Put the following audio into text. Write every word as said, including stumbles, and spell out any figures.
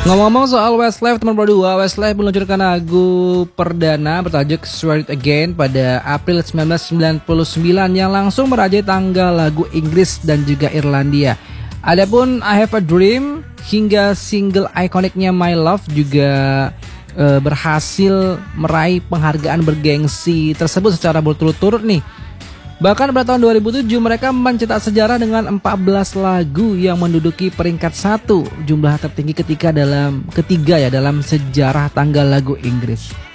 Ngomong-ngomong soal Westlife teman Pro dua, Westlife meluncurkan lagu perdana bertajuk Swear It Again pada April seribu sembilan ratus sembilan puluh sembilan yang langsung merajai tanggal lagu Inggris dan juga Irlandia. Adapun I Have a Dream hingga single ikoniknya My Love juga e, berhasil meraih penghargaan bergengsi tersebut secara berturut-turut nih. Bahkan pada tahun dua ribu tujuh mereka mencetak sejarah dengan empat belas lagu yang menduduki peringkat satu, jumlah tertinggi ketika dalam ketiga ya dalam sejarah tanggal lagu Inggris.